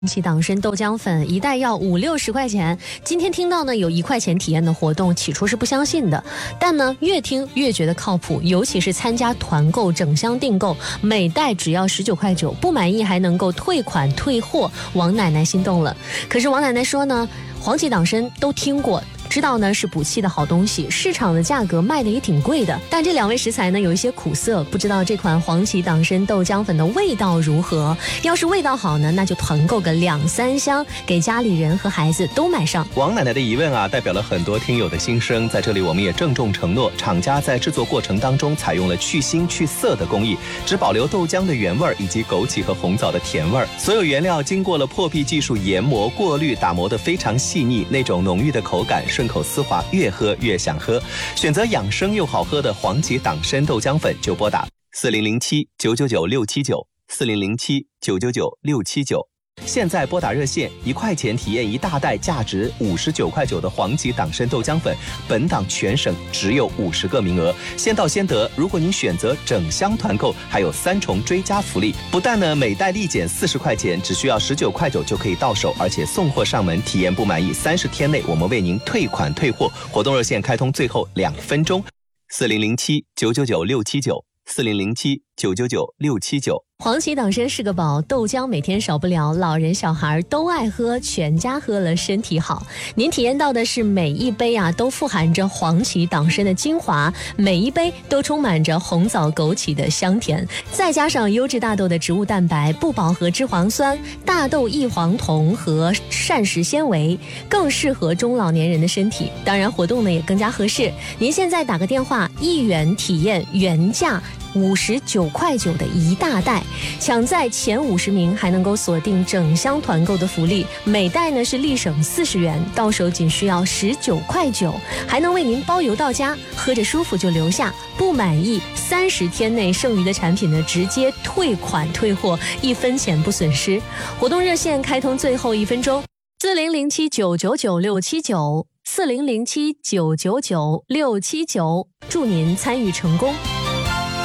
起党参豆浆粉一袋要50-60块钱，今天听到呢有1块钱体验的活动，起初是不相信的，但呢越听越觉得靠谱，尤其是参加团购整箱订购，每袋只要19.9块，不满意还能够退款退货，王奶奶心动了。可是王奶奶说呢，黄芪党参都听过，知道呢是补气的好东西，市场的价格卖的也挺贵的，但这2味食材呢有一些苦涩，不知道这款黄芪党参豆浆粉的味道如何。要是味道好呢，那就团购个2-3箱，给家里人和孩子都买上。 王奶奶的疑问啊，代表了很多听友的心声，在这里我们也郑重承诺，厂家在制作过程当中采用了去腥去涩的工艺，只保留豆浆的原味以及枸杞和红枣的甜味，所有原料经过了破壁技术研磨过滤，打磨得非常细腻，那种浓郁的口感顺口丝滑，越喝越想喝。选择养生又好喝的黄芪党参豆浆粉，就拨打4007-999-679 4007-999-679。现在拨打热线，1块钱体验1大袋价值59.9块的黄芪党参豆浆粉，本档全省只有50个名额，先到先得。如果您选择整箱团购，还有3重追加福利，不但呢每袋立减40块钱，只需要19.9块就可以到手，而且送货上门，体验不满意30天内我们为您退款退货。活动热线开通最后2分钟，4007-999-679 4007-999-679。 黄芪党参是个宝，豆浆每天少不了，老人小孩都爱喝，全家喝了身体好。您体验到的是每一杯啊都富含着黄芪党参的精华，每一杯都充满着红枣枸杞的香甜，再加上优质大豆的植物蛋白、不饱和脂肪酸、大豆异黄酮和膳食纤维，更适合中老年人的身体。当然活动呢也更加合适，您现在打个电话，1元体验原价59.9块的1大袋，抢在前50名还能够锁定整箱团购的福利，每袋呢是立省40元，到手仅需要19.9块，还能为您包邮到家，喝着舒服就留下，不满意30天内剩余的产品呢直接退款退货，1分钱不损失。活动热线开通最后1分钟，4007-999-679 4007-999-679，祝您参与成功。